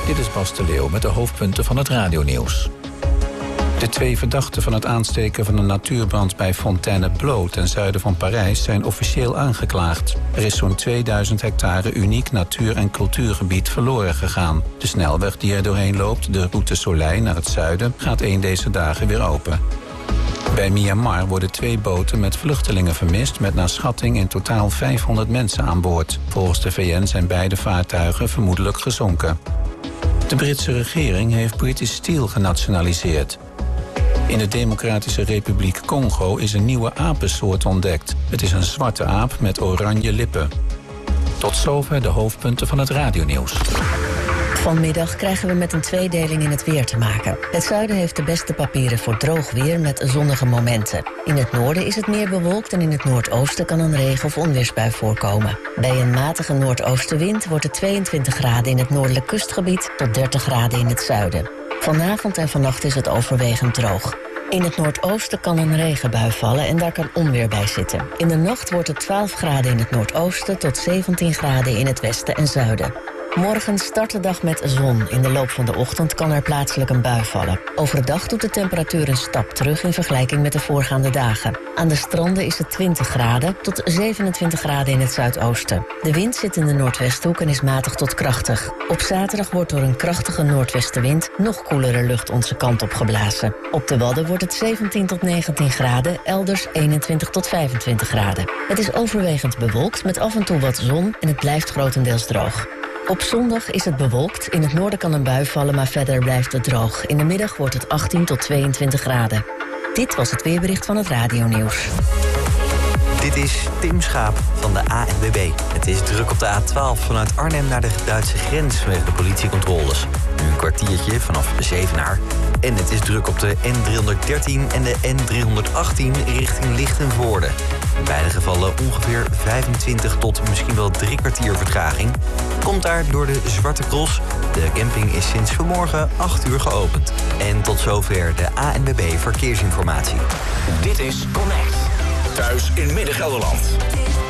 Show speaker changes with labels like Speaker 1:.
Speaker 1: Dit is Bas de Leeuw met de hoofdpunten van het radionieuws. De 2 verdachten van het aansteken van een natuurbrand bij Fontainebleau ten zuiden van Parijs zijn officieel aangeklaagd. Er is zo'n 2000 hectare uniek natuur- en cultuurgebied verloren gegaan. De snelweg die er doorheen loopt, de Route Soleil naar het zuiden, gaat 1 deze dagen weer open. Bij Myanmar worden 2 boten met vluchtelingen vermist met naar schatting in totaal 500 mensen aan boord. Volgens de VN zijn beide vaartuigen vermoedelijk gezonken. De Britse regering heeft British Steel genationaliseerd. In de Democratische Republiek Congo is een nieuwe apensoort ontdekt. Het is een zwarte aap met oranje lippen. Tot zover de hoofdpunten van het radionieuws.
Speaker 2: Vanmiddag krijgen we met een tweedeling in het weer te maken. Het zuiden heeft de beste papieren voor droog weer met zonnige momenten. In het noorden is het meer bewolkt en in het noordoosten kan een regen- of onweersbui voorkomen. Bij een matige noordoostenwind wordt het 22 graden in het noordelijk kustgebied tot 30 graden in het zuiden. Vanavond en vannacht is het overwegend droog. In het noordoosten kan een regenbui vallen en daar kan onweer bij zitten. In de nacht wordt het 12 graden in het noordoosten tot 17 graden in het westen en zuiden. Morgen start de dag met zon. In de loop van de ochtend kan er plaatselijk een bui vallen. Overdag doet de temperatuur een stap terug in vergelijking met de voorgaande dagen. Aan de stranden is het 20 graden tot 27 graden in het zuidoosten. De wind zit in de noordwesthoek en is matig tot krachtig. Op zaterdag wordt door een krachtige noordwestenwind nog koelere lucht onze kant op geblazen. Op de Wadden wordt het 17 tot 19 graden, elders 21 tot 25 graden. Het is overwegend bewolkt met af en toe wat zon en het blijft grotendeels droog. Op zondag is het bewolkt. In het noorden kan een bui vallen, maar verder blijft het droog. In de middag wordt het 18 tot 22 graden. Dit was het weerbericht van het radionieuws.
Speaker 3: Dit is Tim Schaap van de ANWB. Het is druk op de A12 vanuit Arnhem naar de Duitse grens vanwege de politiecontroles. Nu een kwartiertje vanaf Zevenaar. En het is druk op de N313 en de N318 richting Lichtenvoorde. In beide gevallen ongeveer 25 tot misschien wel 3 kwartier vertraging. Komt daar door de Zwarte Cross. De camping is sinds vanmorgen 8 uur geopend. En tot zover de ANWB Verkeersinformatie.
Speaker 4: Dit is Connect. Thuis in Midden-Gelderland.